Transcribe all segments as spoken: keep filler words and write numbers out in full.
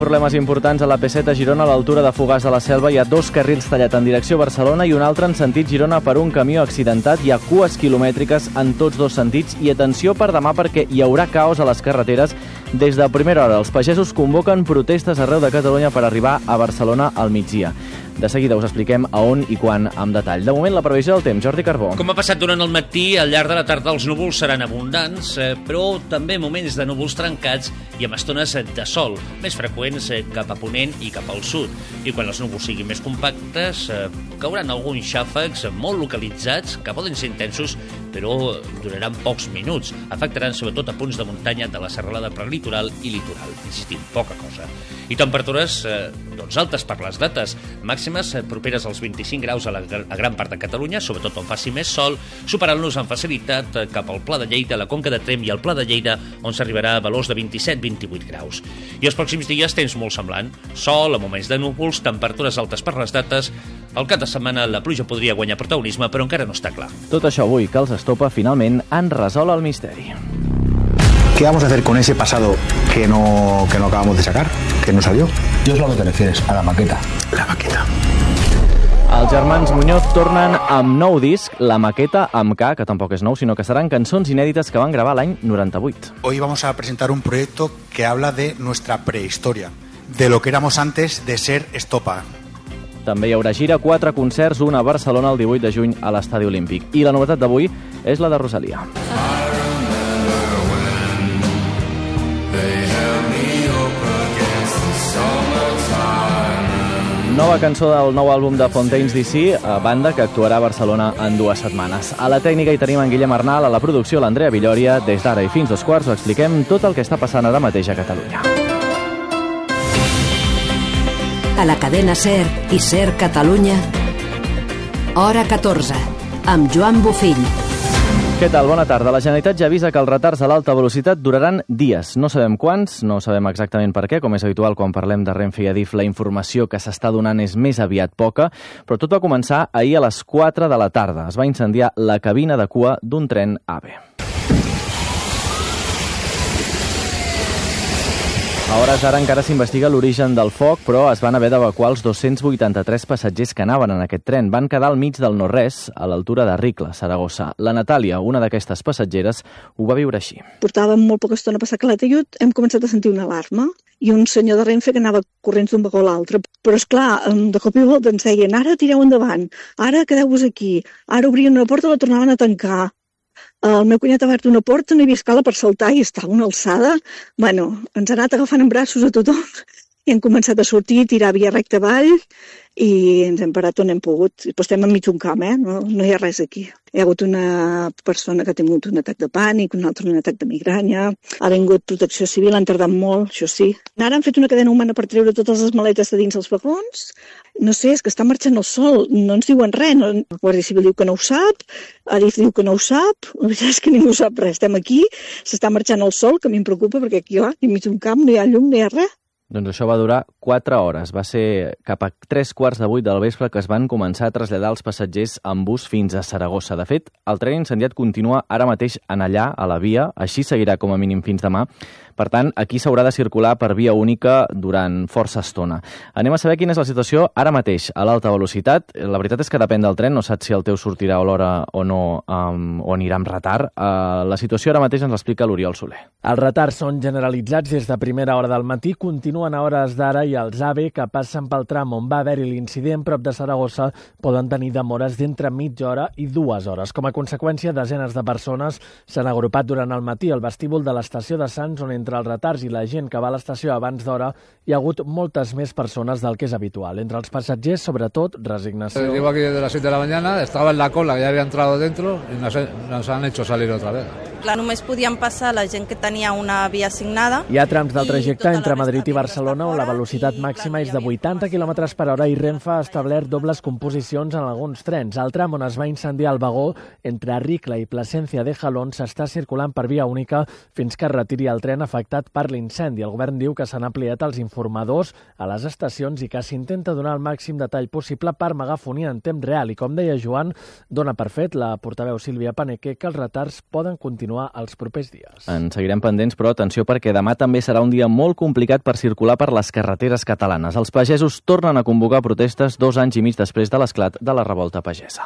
Problemes importants a la P set a Girona, a l'altura de Fogars de la Selva. Hi ha dos carrils tallats en direcció a Barcelona i un altre en sentit Girona per un camió accidentat. Hi ha cues quilomètriques en tots dos sentits i atenció per demà perquè hi haurà caos a les carreteres des de primera hora. Els pagesos convoquen protestes arreu de Catalunya per arribar a Barcelona al migdia. De seguida us expliquem a on i quan amb detall. De moment, la previsió del temps. Jordi Carbó. Com ha passat durant el matí, al llarg de la tarda els núvols seran abundants, però també moments de núvols trencats i amb estones de sol, més freqüents cap a ponent i cap al sud. I quan els núvols siguin més compactes, cauran alguns xàfecs molt localitzats, que poden ser intensos, però duraran pocs minuts. Afectaran sobretot a punts de muntanya de la serralada prelitoral i litoral. Insistim, poca cosa. I temperatures doncs, altes per les dates, màximes properes als vint-i-cinc graus a, la, a gran part de Catalunya, sobretot on faci més sol, superant-los amb facilitat cap al Pla de Lleida, la Conca de Tremp i el Pla de Lleida, on s'arribarà a valors de vint-i-set a vint-i-vuit graus. I els pròxims dies temps molt semblant. Sol, a moments de núvols, temperatures altes per les dates. Al cap de setmana la pluja podria guanyar protagonisme, però encara no està clar. Tot això avui que els estopa finalment han resolt el misteri. ¿Qué vamos a hacer con ese pasado que no, que no acabamos de sacar, que no salió? Yo es lo que te refieres, a la maqueta. La maqueta. Els germans Muñoz tornen amb nou disc, La Maqueta, amb K, que tampoc és nou, sinó que seran cançons inèdites que van gravar l'any noranta-vuit. Hoy vamos a presentar un proyecto que habla de nuestra prehistoria, de lo que éramos antes de ser Estopa. També hi haurà gira, quatre concerts, un a Barcelona el divuit de juny a l'Estadi Olímpic. I la novetat d'avui és la de Rosalia. Nova cançó del nou àlbum de Fontaines D C, banda que actuarà a Barcelona en dues setmanes. A la tècnica hi tenim en Guillem Arnal, a la producció l'Andrea Villòria. Des d'ara i fins dos quarts us expliquem tot el que està passant ara mateix a Catalunya. A la cadena SER i SER Catalunya, hora catorze, amb Joan Bofill. Què tal? Bona tarda. La Generalitat ja avisa que els retards a l'alta velocitat duraran dies. No sabem quants, no sabem exactament per què, com és habitual quan parlem de Renfe i Adif, la informació que s'està donant és més aviat poca, però tot va començar ahir a les quatre de la tarda. Es va incendiar la cabina de cua d'un tren AVE. A hores d'ara encara s'investiga l'origen del foc, però es van haver d'evacuar els dos-cents vuitanta-tres passatgers que anaven en aquest tren. Van quedar al mig del no-res, a l'altura de Ricla, Saragossa. La Natàlia, una d'aquestes passatgeres, ho va viure així. Portàvem molt poca estona a passar Calatayud, hem començat a sentir una alarma i un senyor de Renfe que anava corrents d'un vagó a l'altre. Però, esclar, de cop i volta ens deien ara tireu endavant, ara quedeu-vos aquí, ara obrien una porta i la tornaven a tancar. El meu cunyat ha obert una porta, no hi havia escala per saltar i estava a una alçada. Bueno, ens ha anat agafant en braços a tothom i hem començat a sortir, tirar via recta avall i ens hem parat on hem pogut. Però estem enmig d'un camp, eh? No, no hi ha res aquí. Hi ha hagut una persona que ha tingut un atac de pànic, un altre un atac de migranya, ha vingut protecció civil, han tardat molt, això sí. Ara han fet una cadena humana per treure totes les maletes de dins els vagons. No sé, és que està marxant el sol, no ens diuen res. No, la Guàrdia Civil diu que no ho sap, Adif diu que no ho sap, la veritat és que ningú sap res. Estem aquí, s'està marxant el sol, que a mi em preocupa, perquè aquí, clar, enmig d'un camp no hi ha llum, no hi ha res. Doncs això va durar quatre hores. Va ser cap a tres quarts de vuit del vespre que es van començar a traslladar els passatgers en bus fins a Saragossa. De fet, el tren incendiat continua ara mateix en allà, a la via, així seguirà com a mínim fins demà. Per tant, aquí s'haurà de circular per via única durant força estona. Anem a saber quina és la situació ara mateix a l'alta velocitat. La veritat és que depèn del tren, no saps si el teu sortirà a l'hora o no, um, o anirà amb retard. Uh, la situació ara mateix ens l'explica l'Oriol Soler. Els retards són generalitzats des de primera hora del matí, continuen a hores d'ara i els AVE que passen pel tram on va haver-hi l'incident prop de Saragossa poden tenir demores d'entre mitja hora i dues hores. Com a conseqüència, desenes de persones s'han agrupat durant el matí al vestíbul de l'estació de Sants, on entre els retards i la gent que va a l'estació abans d'hora hi ha hagut moltes més persones del que és habitual. Entre els passatgers, sobretot, resignació. Llego aquí desde las siete de la mañana, estaba en la cola, que ya había entrado dentro y nos, nos han hecho salir otra vez. Clar, només podien passar la gent que tenia una via assignada. Hi ha trams del trajecte entre Madrid i Barcelona on la velocitat màxima és de vuitanta quilòmetres per hora i Renfe ha establert dobles composicions en alguns trens. Al tram on es va incendiar el vagó entre Ricla i Plasencia de Jalón s'està circulant per via única fins que es retiri el tren a afectat per l'incendi. El govern diu que s'han ampliat els informadors a les estacions i que s'intenta donar el màxim detall possible per megafonia en temps real. I com deia Joan, dona per fet la portaveu Sílvia Paneque que els retards poden continuar els propers dies. En seguirem pendents, però atenció perquè demà també serà un dia molt complicat per circular per les carreteres catalanes. Els pagesos tornen a convocar protestes dos anys i mig després de l'esclat de la revolta pagesa.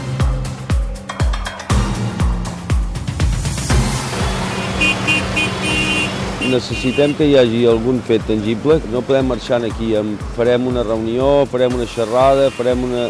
Necessitem que hi hagi algun fet tangible. No podem marxar aquí amb farem una reunió, farem una xerrada, farem una...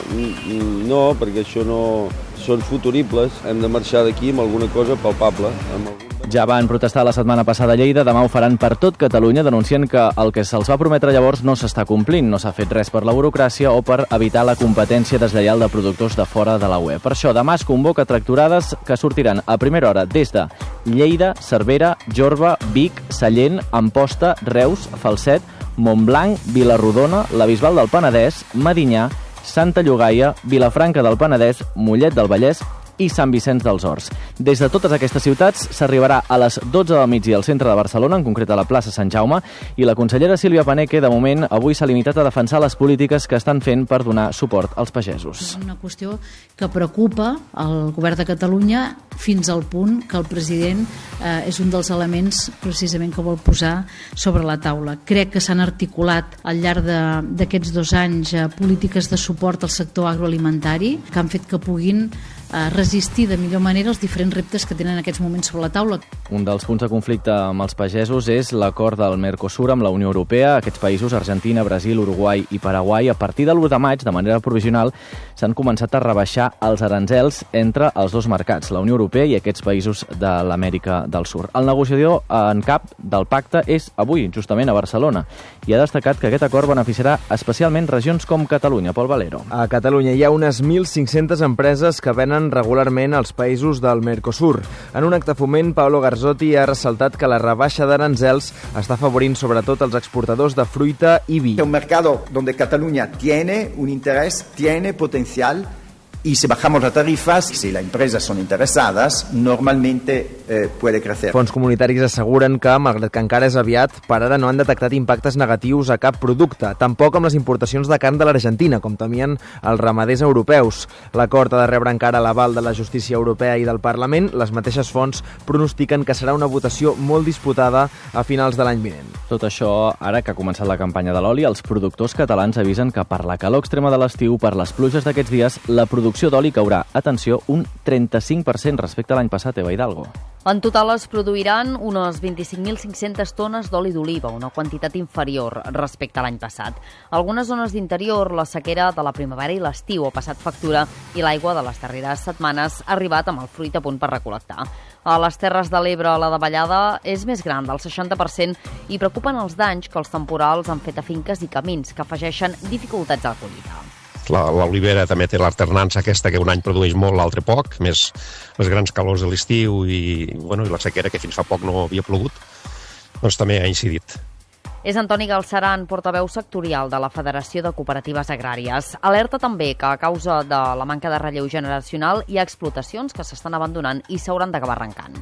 No, perquè això no... Són futuribles. Hem de marxar d'aquí amb alguna cosa palpable. Amb algun... Ja van protestar la setmana passada a Lleida, demà ho faran per tot Catalunya, denunciant que el que se'ls va prometre llavors no s'està complint, no s'ha fet res per la burocràcia o per evitar la competència deslleial de productors de fora de la U E. Per això demà es convoca tractorades que sortiran a primera hora des de Lleida, Cervera, Jorba, Vic, Sallent, Amposta, Reus, Falset, Montblanc, Vilarrodona, la Bisbal del Penedès, Medinyà, Santa Llogaia, Vilafranca del Penedès, Mollet del Vallès i Sant Vicenç dels Horts. Des de totes aquestes ciutats s'arribarà a les dotze del migdia al centre de Barcelona, en concret a la plaça Sant Jaume, i la consellera Sílvia Paneque, de moment, avui s'ha limitat a defensar les polítiques que estan fent per donar suport als pagesos. És una qüestió que preocupa el govern de Catalunya fins al punt que el president eh, és un dels elements precisament que vol posar sobre la taula. Crec que s'han articulat al llarg d'aquests dos anys eh, polítiques de suport al sector agroalimentari que han fet que puguin a resistir de millor manera els diferents reptes que tenen en aquests moments sobre la taula. Un dels punts de conflicte amb els pagesos és l'acord del Mercosur amb la Unió Europea. Aquests països, Argentina, Brasil, Uruguai i Paraguai, a partir de l'u de maig, de manera provisional, s'han començat a rebaixar els aranzels entre els dos mercats, la Unió Europea i aquests països de l'Amèrica del Sud. El negociador en cap del pacte és avui, justament a Barcelona, i ha destacat que aquest acord beneficiarà especialment regions com Catalunya. Pol Valero. A Catalunya hi ha unes mil cinc-centes empreses que venen regularment als països del Mercosur. En un acte foment, Paolo Garzotti ha ressaltat que la rebaixa d'aranzels està afavorint sobretot els exportadors de fruita i vi. Es un mercado donde Cataluña tiene un interés, tiene potencial, y si bajamos las tarifas, si las empresas son interesadas, normalmente eh, puede crecer. Fons comunitaris asseguren que, malgrat que encara és aviat, per ara no han detectat impactes negatius a cap producte, tampoc amb les importacions de carn de l'Argentina, com temien els ramaders europeus. L'acord ha de rebre encara l'aval de la justícia europea i del Parlament. Les mateixes fonts pronostiquen que serà una votació molt disputada a finals de l'any vinent. Tot això, ara que ha començat la campanya de l'oli, els productors catalans avisen que per la calor extrema de l'estiu, per les pluges d'aquests dies, la producció d'oli caurà, atenció, un trenta-cinc per cent respecte a l'any passat, Eva Hidalgo. En total es produiran unes vint-i-cinc mil cinc-centes tones d'oli d'oliva, una quantitat inferior respecte a l'any passat. Algunes zones d'interior, la sequera de la primavera i l'estiu ha passat factura i l'aigua de les darreres setmanes ha arribat amb el fruit a punt per recol·lectar. A les Terres de l'Ebre, la davallada és més gran, del seixanta per cent, i preocupen els danys que els temporals han fet a finques i camins, que afegeixen dificultats a la collita. L'olivera també té l'alternança aquesta que un any produeix molt, l'altre poc, més les grans calors de l'estiu i, bueno, i la sequera que fins fa poc no havia plogut, doncs també ha incidit. És Antoni Galceran, portaveu sectorial de la Federació de Cooperatives Agràries. Alerta també que a causa de la manca de relleu generacional hi ha explotacions que s'estan abandonant i s'hauran d'acabar arrencant.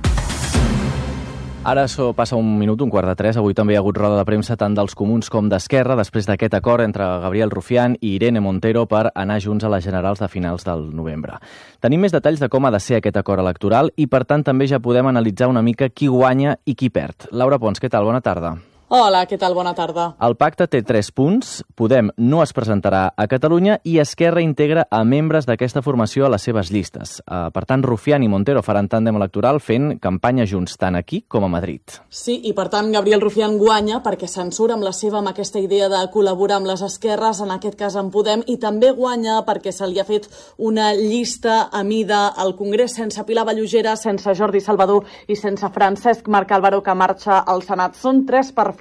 Ara so passa un minut, un quart de tres. Avui també hi ha hagut roda de premsa tant dels comuns com d'Esquerra després d'aquest acord entre Gabriel Rufián i Irene Montero per anar junts a les generals de finals del novembre. Tenim més detalls de com ha de ser aquest acord electoral i, per tant, també ja podem analitzar una mica qui guanya i qui perd. Laura Pons, què tal? Bona tarda. Hola, què tal? Bona tarda. El pacte té tres punts. Podem no es presentarà a Catalunya i Esquerra integra a membres d'aquesta formació a les seves llistes. Uh, per tant, Rufián i Montero faran tàndem electoral fent campanya junts tant aquí com a Madrid. Sí, i per tant Gabriel Rufián guanya perquè censura amb la seva amb aquesta idea de col·laborar amb les esquerres, en aquest cas en Podem, i també guanya perquè se li ha fet una llista a mida al Congrés sense Pilar Vallugera, sense Jordi Salvador i sense Francesc Marc Álvaro, que marxa al Senat. Són tres perfils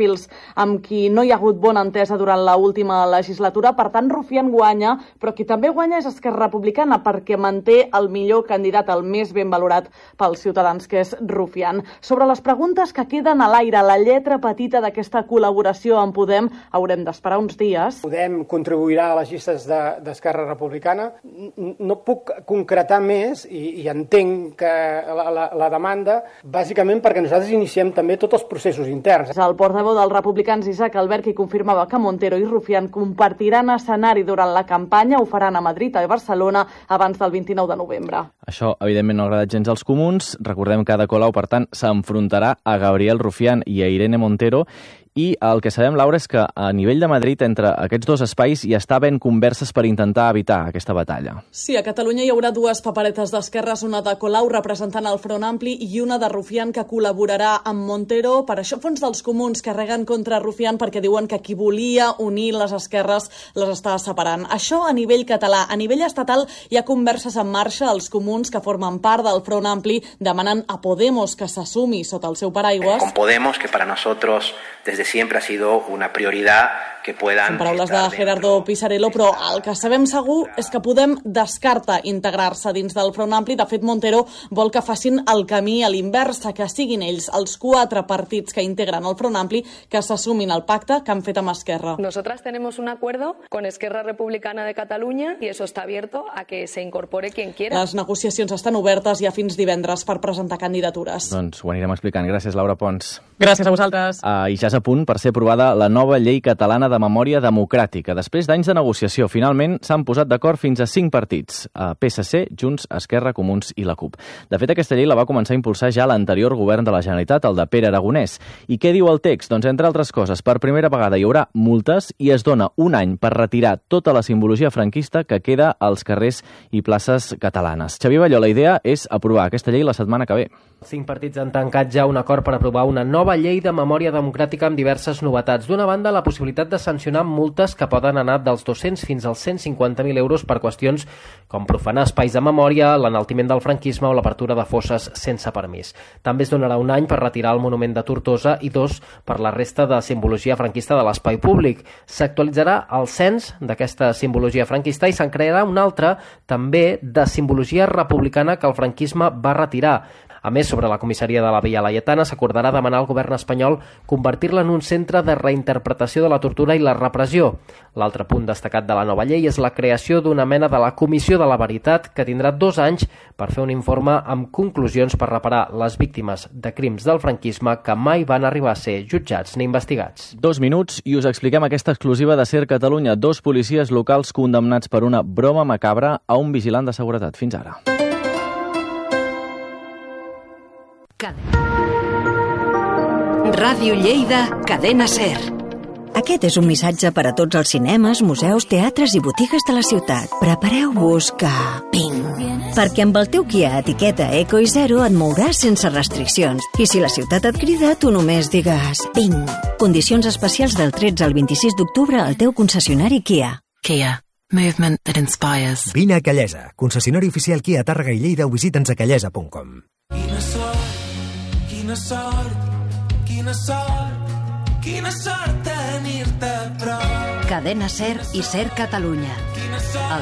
perfils amb qui no hi ha hagut bona entesa durant l'última legislatura. Per tant, Rufián guanya, però qui també guanya és Esquerra Republicana, perquè manté el millor candidat, el més ben valorat pels ciutadans, que és Rufián. Sobre les preguntes que queden a l'aire, la lletra petita d'aquesta col·laboració amb Podem, haurem d'esperar uns dies. Podem contribuirà a les llistes d'Esquerra Republicana. No puc concretar més i, i entenc que la, la, la demanda, bàsicament perquè nosaltres iniciem també tots els processos interns. El portaveu dels republicans, Isaac Albert, qui confirmava que Montero i Rufián compartiran escenari durant la campanya, ho faran a Madrid i a Barcelona abans del vint-i-nou de novembre. Això, evidentment, no ha agradat gens als comuns. Recordem que Ada Colau, per tant, s'enfrontarà a Gabriel Rufián i a Irene Montero. I el que sabem, Laura, és que a nivell de Madrid, entre aquests dos espais, hi està havent converses per intentar evitar aquesta batalla. Sí, a Catalunya hi haurà dues paperetes d'esquerres, una de Colau representant el Front Ampli i una de Rufián que col·laborarà amb Montero. Per això fons dels comuns carreguen contra Rufián perquè diuen que qui volia unir les esquerres les està separant. Això a nivell català. A nivell estatal hi ha converses en marxa. Els comuns que formen part del Front Ampli demanen a Podemos que s'assumi sota el seu paraigües. Con Podemos, que para nosotros desde siempre ha sido una prioridad que puedan... Són paraules de Gerardo Pisarello, però el que sabem segur és que Podem descarta integrar-se dins del Front Ampli. De fet, Montero vol que facin el camí a l'inversa, que siguin ells, els quatre partits que integren el Front Ampli, que s'assumin el pacte que han fet amb Esquerra. Nosotras tenemos un acuerdo con Esquerra Republicana de Catalunya y eso está abierto a que se incorpore quien quiera. Les negociacions estan obertes i a fins divendres per presentar candidatures. Doncs ho anirem explicant. Gràcies, Laura Pons. Gràcies a vosaltres. Uh, I ja és a punt per ser aprovada la nova llei catalana de memòria democràtica. Després d'anys de negociació, finalment s'han posat d'acord fins a cinc partits, P S C, Junts, Esquerra, Comuns i la CUP. De fet, aquesta llei la va començar a impulsar ja l'anterior govern de la Generalitat, el de Pere Aragonès. I què diu el text? Doncs, entre altres coses, per primera vegada hi haurà multes i es dona un any per retirar tota la simbologia franquista que queda als carrers i places catalanes. Xavier Balló, la idea és aprovar aquesta llei la setmana que ve. Cinc partits han tancat ja un acord per aprovar una nova llei de memòria democràtica amb diverses novetats. D'una banda, la possibilitat de sancionar multes que poden anar dels dos-cents fins als cent cinquanta mil euros per qüestions com profanar espais de memòria, l'enaltiment del franquisme o l'apertura de fosses sense permís. També es donarà un any per retirar el monument de Tortosa i dos per la resta de simbologia franquista de l'espai públic. S'actualitzarà el cens d'aquesta simbologia franquista i se'n crearà un altre, també, de simbologia republicana que el franquisme va retirar. A més, sobre la comissaria de la Via Laietana s'acordarà demanar al govern espanyol convertir-la en un centre de reinterpretació de la tortura i la repressió. L'altre punt destacat de la nova llei és la creació d'una mena de la Comissió de la Veritat que tindrà dos anys per fer un informe amb conclusions per reparar les víctimes de crims del franquisme que mai van arribar a ser jutjats ni investigats. Dos minuts i us expliquem aquesta exclusiva de Ser Catalunya. Dos policies locals condemnats per una broma macabra a un vigilant de seguretat. Fins ara. Ràdio Lleida, Cadena Ser. Aquest és un missatge per a tots els cinemes, museus, teatres i botigues de la ciutat. Prepareu-vos que... Ping! Perquè amb el teu Kia etiqueta Eco i Zero et mouràs sense restriccions. I si la ciutat et crida, tu només digues Ping! Condicions especials del tretze al vint-i-sis d'octubre al teu concessionari Kia. Kia. Movement that inspires. Vine a Callesa, concessionari oficial Kia Tàrrega i Lleida, o visita'ns a callesa punt com. Quina sort, quina sort, quina sort, quina sort tenir-te a prop. Cadena Ser i Ser Catalunya. El